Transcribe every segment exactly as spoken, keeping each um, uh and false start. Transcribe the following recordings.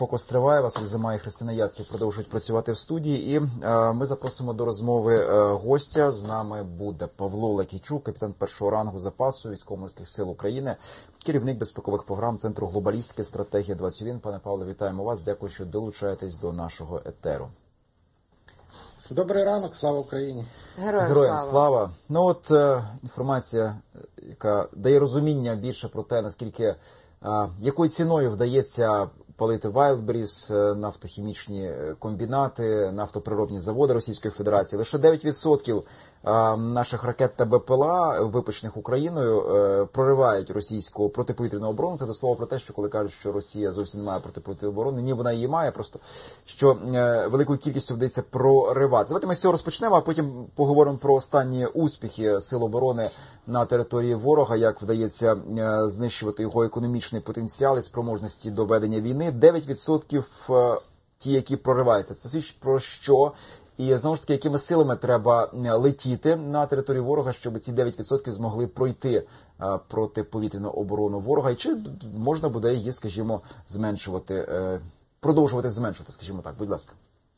Фокус триває, Василь Зима і Христина Яцьків продовжують працювати в студії. І е, ми запросимо до розмови е, гостя. З нами буде Павло Лакійчук, капітан першого рангу запасу Військово-Морських сил України, керівник безпекових програм Центру глобалістики «Стратегія двадцять один». Пане Павло, вітаємо вас. Дякую, що долучаєтесь до нашого етеру. Добрий ранок, слава Україні. Героям, Героям слава. слава. Ну от е, інформація, яка дає розуміння більше про те, наскільки, е, якою ціною вдається палити Wildberries, нафтохімічні комбінати, нафтоприробні заводи Російської Федерації. Лише дев'ять відсотків наших ракет та БПЛА, випущених Україною, проривають російську протиповітряну оборону. Це до слова про те, що коли кажуть, що Росія зовсім не має протиповітряної оборони, ні, вона її має, просто що великою кількістю вдається проривати. Давайте ми з цього розпочнемо, а потім поговоримо про останні успіхи Сил оборони на території ворога, як вдається знищувати його економічний потенціал і спроможності до ведення війни. дев'ять відсотків ті, які прориваються. Це свідчить про що? І, знову ж таки, якими силами треба летіти на територію ворога, щоб ці дев'ять відсотків змогли пройти протиповітряну оборону ворога? І чи можна буде її, скажімо, зменшувати, продовжувати зменшувати, скажімо так? Будь ласка.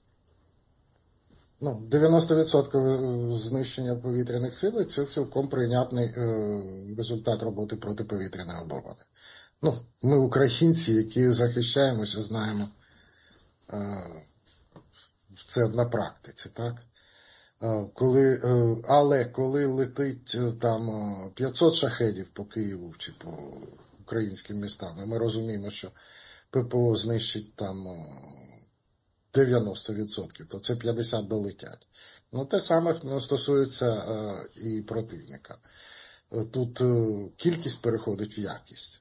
Ну, дев'яносто відсотків знищення повітряних сил – це цілком прийнятний результат роботи протиповітряної оборони. Ну, ми, українці, які захищаємося, знаємо це на практиці, так? Коли, але коли летить там п'ятсот шахедів по Києву чи по українським містам, ми розуміємо, що ППО знищить там дев'яносто відсотків, то це п'ятдесят долетять. Ну, те саме стосується і противника. Тут кількість переходить в якість.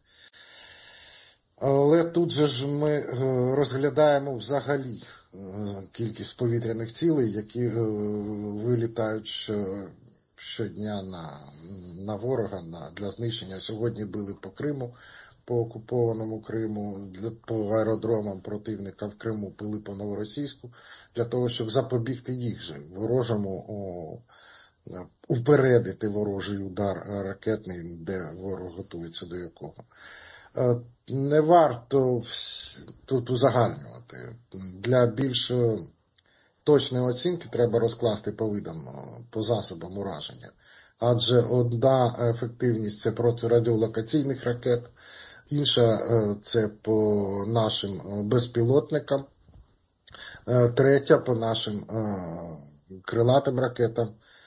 Але тут же ж ми розглядаємо взагалі кількість повітряних цілей, які вилітають щодня на, на ворога на, для знищення. Сьогодні били по Криму, по окупованому Криму, по аеродромам противника в Криму, били по Новоросійську, для того, щоб запобігти їх же ворожому, о, упередити ворожий удар ракетний, де ворог готується до якого. Не варто тут узагальнювати. Для більш точної оцінки треба розкласти по видам, по засобам ураження. Адже одна ефективність – це проти радіолокаційних ракет, інша – це по нашим безпілотникам, третя – по нашим крилатим ракетам,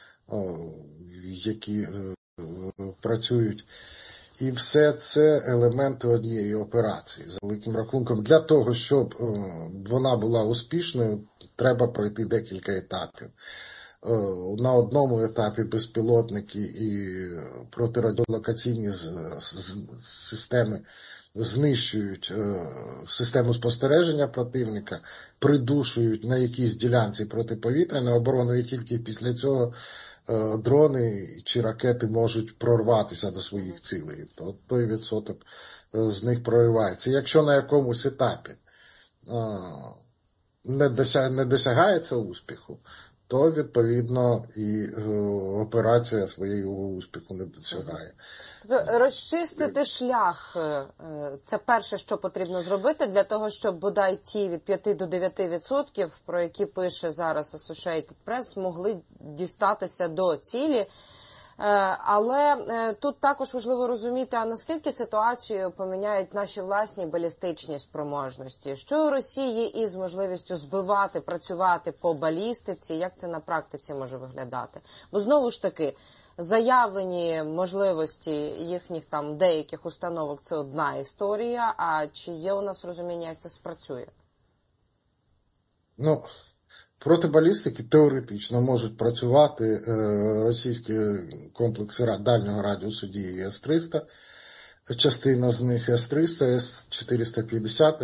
які працюють. І все це елементи однієї операції. За великим рахунком, для того, щоб вона була успішною, треба пройти декілька етапів. На одному етапі безпілотники і протирадіолокаційні системи знищують систему спостереження противника, придушують на якійсь ділянці протиповітряної оборони, і тільки після цього дрони чи ракети можуть прорватися до своїх цілей. То той відсоток з них проривається. Якщо на якомусь етапі не досягається успіху, то, відповідно, і операція своєї успіху не досягає. Розчистити шлях – це перше, що потрібно зробити для того, щоб бодай ті від п'яти до дев'яти відсотків, про які пише зараз Associated Press, могли дістатися до цілі. Але тут також важливо розуміти, а наскільки ситуацію поміняють наші власні балістичні спроможності. Що у Росії із можливістю збивати, працювати по балістиці, як це на практиці може виглядати? Бо знову ж таки, заявлені можливості їхніх там деяких установок – це одна історія, а чи є у нас розуміння, як це спрацює? Ну, проти балістики теоретично можуть працювати російські комплекси дальнього радіусу дії С триста, частина з них С триста, С чотириста п'ятдесят,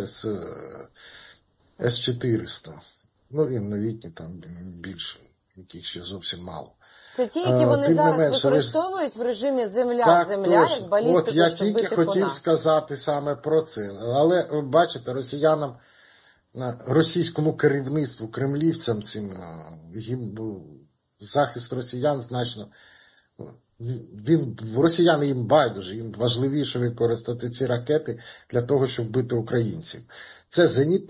С чотириста. Ну і новітні там більше, яких ще зовсім мало. Це ті, які вони Тим зараз менше, використовують в режимі земля-земля, як балістику, От я тільки хотів сказати саме про це. Але, бачите, росіянам, російському керівництву, кремлівцям цим, їм захист росіян значно, він, росіяни їм байдуже, їм важливіше використати ці ракети для того, щоб бити українців. Це зенітні